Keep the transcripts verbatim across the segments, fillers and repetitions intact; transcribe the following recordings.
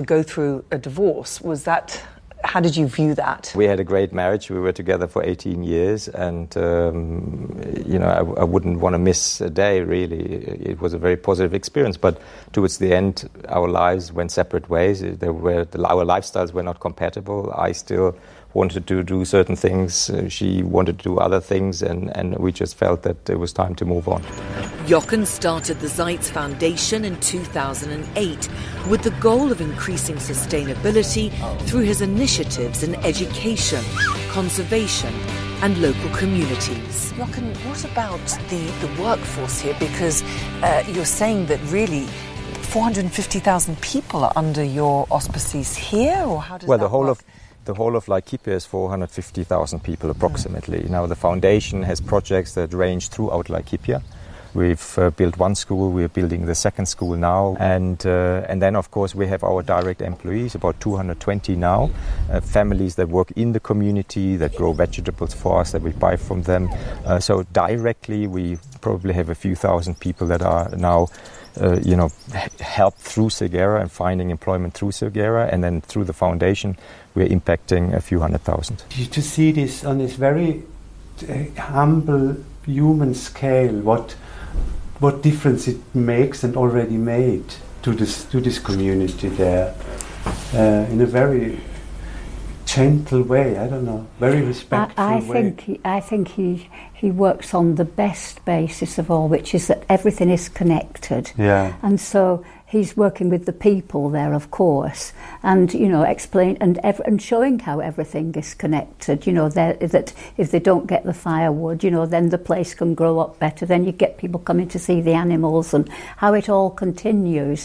go through a divorce. Was that, how did you view that? We had a great marriage. We were together for eighteen years, and um, you know, I, I wouldn't want to miss a day, really. It was a very positive experience, but towards the end, our lives went separate ways. There were, our lifestyles were not compatible. I still wanted to do certain things, uh, she wanted to do other things, and, and we just felt that it was time to move on. Jochen started the Zeitz Foundation in two thousand eight with the goal of increasing sustainability through his initiatives in education, conservation and local communities. Jochen, what about the, the workforce here? Because uh, you're saying that really four hundred fifty thousand people are under your auspices here, or how does well, that the whole work? of The whole of Laikipia is four hundred fifty thousand people approximately. Mm. Now the foundation has projects that range throughout Laikipia. We've uh, built one school, we're building the second school now, and uh, and then of course we have our direct employees, about two hundred twenty now, uh, families that work in the community, that grow vegetables for us, that we buy from them. Uh, so directly we probably have a few thousand people that are now Uh, you know, help through Segera and finding employment through Segera, and then through the foundation we're impacting a few hundred thousand. To see this on this very uh, humble human scale, what what difference it makes and already made to this to this community there, uh, in a very gentle way. I don't know, very respectful I, I way. think he, I think he he works on the best basis of all, which is that everything is connected. Yeah. And so he's working with the people there, of course, and you know, explain and ev- and showing how everything is connected. You know, that if they don't get the firewood, you know, then the place can grow up better. Then you get people coming to see the animals and how it all continues.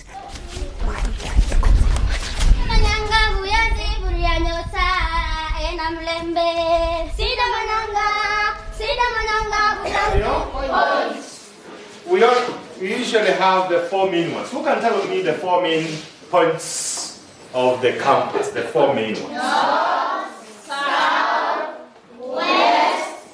We, are, we usually have the four main ones. Who can tell me the four main points of the campus, the four main ones?